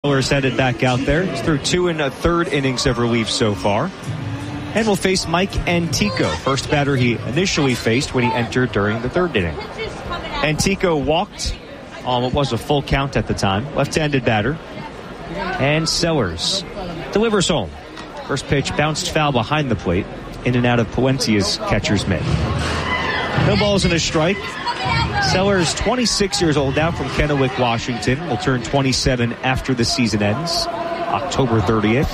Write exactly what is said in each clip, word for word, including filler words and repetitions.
Sellers headed back out there. He's through two and a third innings of relief so far. And will face Mike Antico, first batter he initially faced when he entered during the third inning. Antico walked on what was a full count at the time. Left-handed batter. And Sellers delivers home. First pitch bounced foul behind the plate. In and out of Palencia's catcher's mitt. No balls and a strike. Sellers, twenty-six years old now, from Kennewick, Washington. Will turn twenty-seven after the season ends, October thirtieth.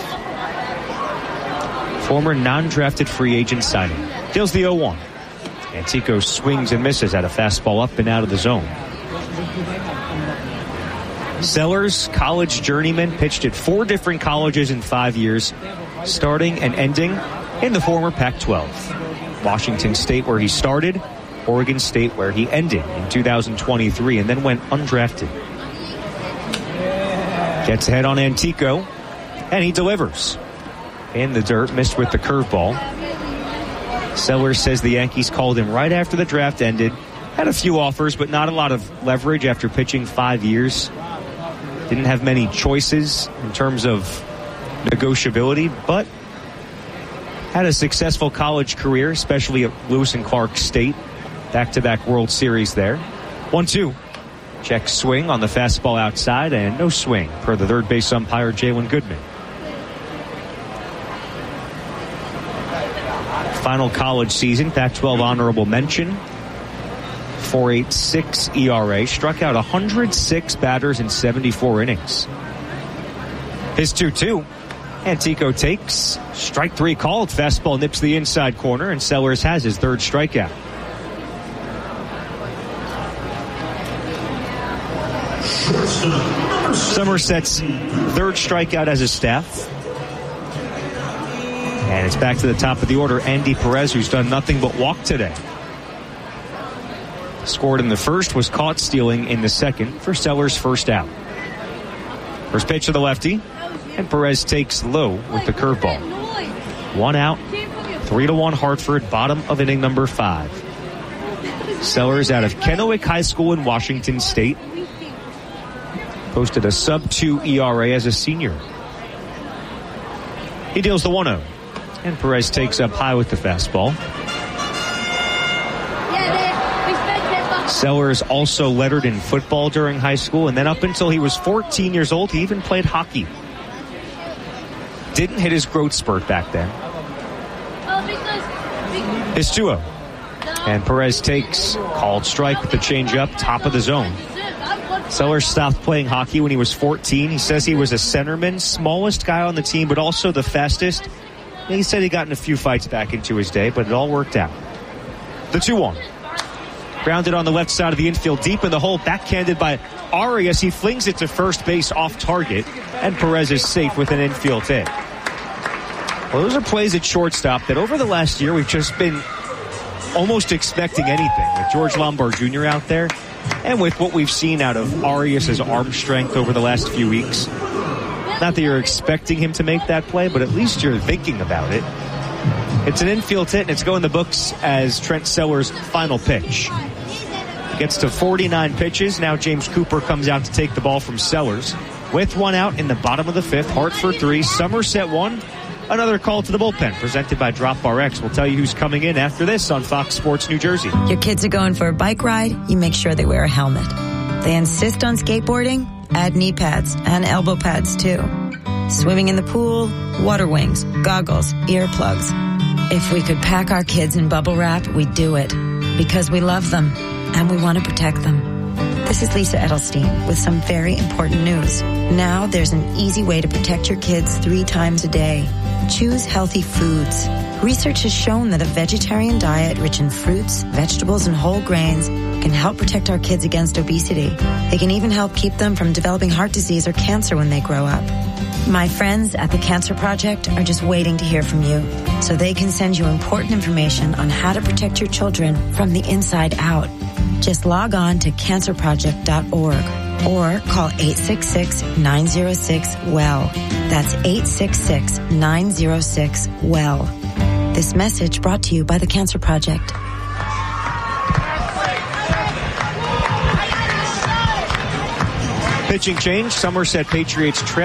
Former non-drafted free agent signing. Deals the oh one. Antico swings and misses at a fastball up and out of the zone. Sellers, college journeyman, pitched at four different colleges in five years, starting and ending in the former Pac twelve. Washington State, where he started, Oregon State, where he ended in two thousand twenty-three, and then went undrafted. Gets ahead on Antico, and he delivers. In the dirt, missed with the curveball. Sellers says the Yankees called him right after the draft ended. Had a few offers, but not a lot of leverage after pitching five years. Didn't have many choices in terms of negotiability, but had a successful college career, especially at Lewis and Clark State. Back-to-back World Series there. one two. Check swing on the fastball outside, and no swing per the third base umpire, Jalen Goodman. Final college season, Pac twelve honorable mention. four point eight six E R A. Struck out one hundred six batters in seventy-four innings. His two two. Antico takes. Strike three called. Fastball nips the inside corner, and Sellers has his third strikeout. Somerset's third strikeout as a staff. And it's back to the top of the order. Andy Perez, who's done nothing but walk today. Scored in the first, was caught stealing in the second for Sellers' first out. First pitch to the lefty, and Perez takes low with the curveball. One out, three to one Hartford, bottom of inning number five. Sellers out of Kennewick High School in Washington State. Posted a sub two E R A as a senior. He deals the one oh. And Perez takes up high with the fastball. Sellers also lettered in football during high school, and then up until he was fourteen years old, he even played hockey. Didn't hit his growth spurt back then. His two oh. And Perez takes called strike with the changeup, top of the zone. Sellers stopped playing hockey when he was fourteen. He says he was a centerman, smallest guy on the team, but also the fastest. He said he got in a few fights back into his day, but it all worked out. The two one. Grounded on the left side of the infield, deep in the hole, backhanded by Arias. He flings it to first base off target, and Perez is safe with an infield hit. Well, those are plays at shortstop that over the last year we've just been almost expecting anything. With George Lombard Junior out there, and with what we've seen out of Arias' arm strength over the last few weeks. Not that you're expecting him to make that play, but at least you're thinking about it. It's an infield hit, and it's going in the books as Trent Sellers' final pitch. Gets to forty-nine pitches. Now James Cooper comes out to take the ball from Sellers. With one out in the bottom of the fifth, Hartford three, Somerset one. Another call to the bullpen presented by Drop R X. We'll tell you who's coming in after this on Fox Sports New Jersey. Your kids are going for a bike ride, you make sure they wear a helmet. They insist on skateboarding, add knee pads and elbow pads too. Swimming in the pool, water wings, goggles, earplugs. If we could pack our kids in bubble wrap, we'd do it. Because we love them and we want to protect them. This is Lisa Edelstein with some very important news. Now there's an easy way to protect your kids three times a day. Choose healthy foods. Research has shown that a vegetarian diet rich in fruits, vegetables, and whole grains can help protect our kids against obesity. They can even help keep them from developing heart disease or cancer when they grow up. My friends at the Cancer Project are just waiting to hear from you so they can send you important information on how to protect your children from the inside out. Just log on to cancer project dot org or call eight six six, nine oh six, W E L L. That's eight six six, nine oh six, W E L L. This message brought to you by the Cancer Project. Pitching change. Somerset Patriots trail